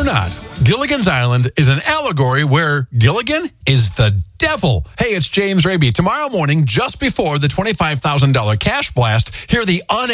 not, Gilligan's Island is an allegory where Gilligan is the devil. Hey, it's James Raby. Tomorrow morning, just before the $25,000 cash blast, hear the